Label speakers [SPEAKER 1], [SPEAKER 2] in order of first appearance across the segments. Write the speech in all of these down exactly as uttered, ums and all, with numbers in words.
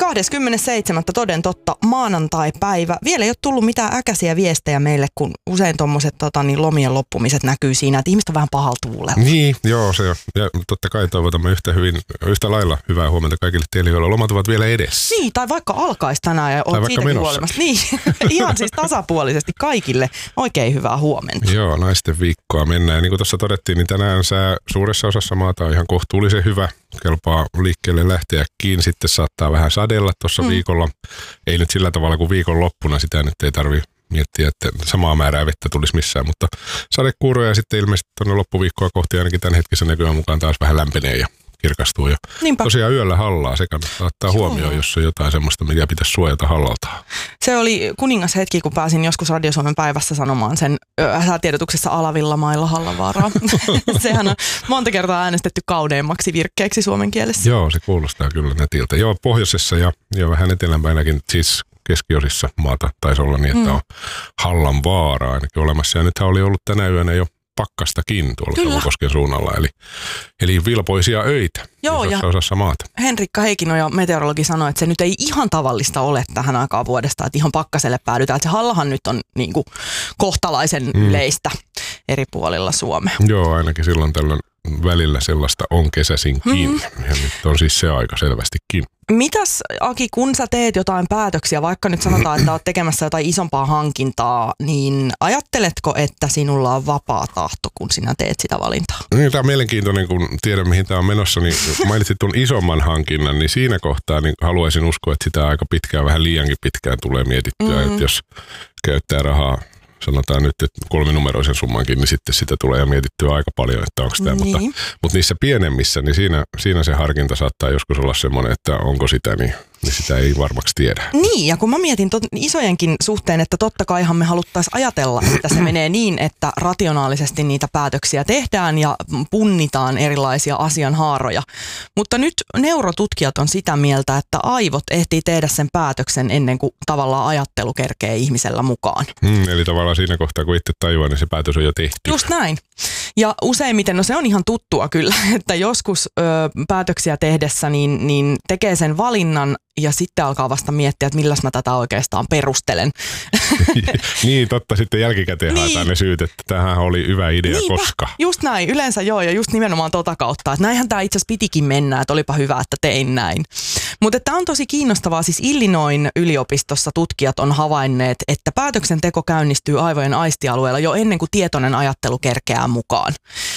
[SPEAKER 1] kahdeskymmenesseitsemäs toden totta maanantai-päivä. Vielä ei ole tullut mitään äkäisiä viestejä meille, kun usein tuommoiset tota, niin lomien loppumiset näkyy siinä, että ihmiset on vähän pahalla tuulella.
[SPEAKER 2] Niin, joo, se on. Ja totta kai toivotamme yhtä, hyvin, yhtä lailla hyvää huomenta kaikille teille, joilla lomat ovat vielä edessä.
[SPEAKER 1] Niin, tai vaikka alkaisi tänään ja olet siitäkin huolimassa. Niin, ihan siis tasapuolisesti kaikille oikein hyvää huomenta.
[SPEAKER 2] Joo, naisten viikkoa mennään. Ja niin kuin tuossa todettiin, niin tänään sää suuressa osassa maata on ihan kohtuullisen hyvä. Kelpaa liikkeelle lähteäkin. Sitten saattaa vähän sadella tuossa mm. viikolla. Ei nyt sillä tavalla kuin viikon loppuna, sitä nyt ei tarvitse miettiä, että samaa määrää vettä tulisi missään. Mutta sadekuuroja sitten ilmeisesti tuonne loppuviikkoa kohti ainakin tämän hetkisen näkymän mukaan taas vähän lämpenee ja kirkastuu. Ja tosiaan yöllä hallaa, se kannattaa ottaa huomioon, jos on jotain semmoista, mikä pitäisi suojata hallalta.
[SPEAKER 1] Se oli kuningas hetki, kun pääsin joskus Radio Suomen päivässä sanomaan sen hätätiedotuksessa Alavilla mailla Hallanvaaraa. Sehän on monta kertaa äänestetty kauneimmaksi virkkeeksi suomen kielessä.
[SPEAKER 2] Joo, se kuulostaa kyllä nätiltä. Joo, pohjoisessa ja, ja vähän etelänpäinäkin, siis keskiosissa maata taisi olla niin, että mm. on Hallanvaara ainakin olemassa. Ja nythän oli ollut tänä yönä jo pakkastakin tuolla Savukosken suunnalla, eli, eli vilpoisia öitä.
[SPEAKER 1] Joo, ja
[SPEAKER 2] osassa maata.
[SPEAKER 1] Henrikka Heikinoja, meteorologi, sanoi, että se nyt ei ihan tavallista ole tähän aikaan vuodesta, että ihan pakkaselle päädytään. Että se hallahan nyt on niin kuin kohtalaisen mm. yleistä eri puolilla Suomea.
[SPEAKER 2] Joo, ainakin silloin tällöin välillä sellaista on kesäsinkin, mm. ja nyt on siis se aika selvästikin.
[SPEAKER 1] Mitäs, Aki, kun sä teet jotain päätöksiä, vaikka nyt sanotaan, että oot tekemässä jotain isompaa hankintaa, niin ajatteletko, että sinulla on vapaa tahto, kun sinä teet sitä valintaa?
[SPEAKER 2] Niin, tämä on mielenkiintoinen, kun tiedän, mihin tämä on menossa. Niin mainitsit tuon isomman hankinnan, niin siinä kohtaa niin haluaisin uskoa, että sitä aika pitkään, vähän liiankin pitkään tulee mietittyä, mm-hmm. että jos käyttää rahaa, sanotaan nyt, että kolminumeroisen summankin, niin sitten sitä tulee ja mietittyä aika paljon, että onko tämä. Niin. Mutta, mutta niissä pienemmissä, niin siinä, siinä se harkinta saattaa joskus olla semmoinen, että onko sitä, niin, niin sitä ei varmaksi tiedä.
[SPEAKER 1] Niin, ja kun mä mietin tot, isojenkin suhteen, että totta kaihan me haluttaisiin ajatella, että se menee niin, että rationaalisesti niitä päätöksiä tehdään ja punnitaan erilaisia asianhaaroja. Mutta nyt neurotutkijat on sitä mieltä, että aivot ehtii tehdä sen päätöksen ennen kuin tavallaan ajattelu kerkee ihmisellä mukaan.
[SPEAKER 2] Hmm, eli tavallaan siinä kohtaa, kun itse tajuaa, niin se päätös on jo tehty.
[SPEAKER 1] Just näin. Ja useimmiten, no se on ihan tuttua kyllä, että joskus ö, päätöksiä tehdessä niin, niin tekee sen valinnan ja sitten alkaa vasta miettiä, että milläs mä tätä oikeastaan perustelen.
[SPEAKER 2] Niin, totta. Sitten jälkikäteen niin. haetaan ne syyt, että tämähän oli hyvä idea,
[SPEAKER 1] Niinpä.
[SPEAKER 2] koska.
[SPEAKER 1] Just näin, yleensä joo, ja just nimenomaan tota kautta, että näinhän tämä itse asiassa pitikin mennä, että olipa hyvä, että tein näin. Mutta tämä on tosi kiinnostavaa, siis Illinoisin yliopistossa tutkijat on havainneet, että päätöksenteko käynnistyy aivojen aistialueella jo ennen kuin tietoinen ajattelu kerkeää mukaan.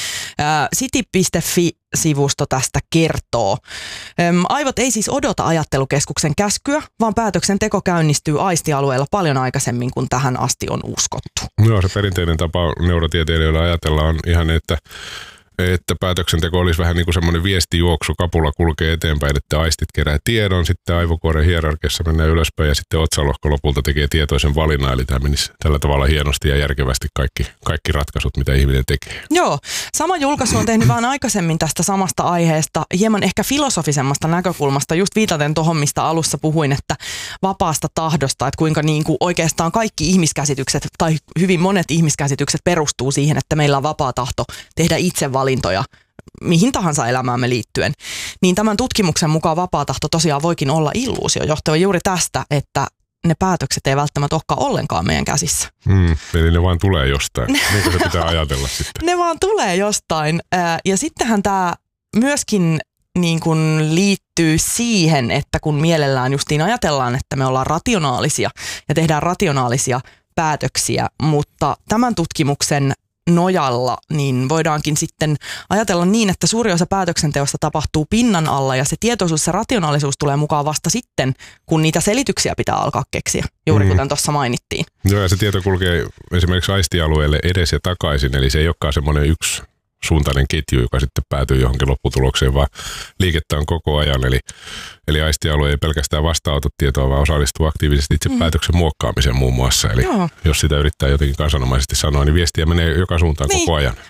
[SPEAKER 1] City piste fi-sivusto tästä kertoo. Aivot ei siis odota ajattelukeskuksen käskyä, vaan päätöksenteko käynnistyy aistialueella paljon aikaisemmin kuin tähän asti on uskottu.
[SPEAKER 2] Joo, se perinteinen tapa neurotieteilijöillä ajatella on ihan, että että päätöksenteko olisi vähän niin kuin semmoinen viestijuoksu, kapula kulkee eteenpäin, että aistit kerää tiedon, sitten aivokuoren hierarkiassa mennään ylöspäin ja sitten otsalohko lopulta tekee tietoisen valinnan, eli tämä menisi tällä tavalla hienosti ja järkevästi kaikki, kaikki ratkaisut, mitä ihminen tekee.
[SPEAKER 1] Joo, sama julkaisu on tehnyt vähän aikaisemmin tästä samasta aiheesta, hieman ehkä filosofisemmasta näkökulmasta, just viitaten tuohon, mistä alussa puhuin, että vapaasta tahdosta, että kuinka niin kuin oikeastaan kaikki ihmiskäsitykset tai hyvin monet ihmiskäsitykset perustuu siihen, että meillä on vapaa tahto tehdä itse valintoja mihin tahansa elämäämme liittyen, niin tämän tutkimuksen mukaan vapaa tahto tosiaan voikin olla illuusio, johtava juuri tästä, että ne päätökset ei välttämättä olekaan ollenkaan meidän käsissä.
[SPEAKER 2] Hmm, eli ne vaan tulee jostain. Niinkä se pitää ajatella sitten.
[SPEAKER 1] Ne vaan tulee jostain. Ja sittenhän tämä myöskin niin kun liittyy siihen, että kun mielellään justiin ajatellaan, että me ollaan rationaalisia ja tehdään rationaalisia päätöksiä, mutta tämän tutkimuksen nojalla, niin voidaankin sitten ajatella niin, että suuri osa päätöksenteosta tapahtuu pinnan alla ja se tietoisuus ja rationaalisuus tulee mukaan vasta sitten, kun niitä selityksiä pitää alkaa keksiä, juuri kuten tuossa mainittiin.
[SPEAKER 2] Joo, ja se tieto kulkee esimerkiksi aistialueelle edes ja takaisin, eli se ei olekaan semmoinen yksi suuntainen ketju, joka sitten päätyy johonkin lopputulokseen, vaan liikettä on koko ajan. Eli, eli aistialue ei pelkästään vastaanota tietoa, vaan osallistuu aktiivisesti itse mm. päätöksen muokkaamiseen muun muassa. Eli Joo. jos sitä yrittää jotenkin kansanomaisesti sanoa, niin viestiä menee joka suuntaan niin, koko ajan.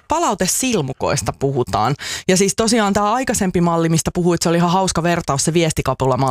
[SPEAKER 1] Palautesilmukoista puhutaan. Ja siis tosiaan tämä aikaisempi malli, mistä puhuit, se oli ihan hauska vertaus, se viestikapulamalli.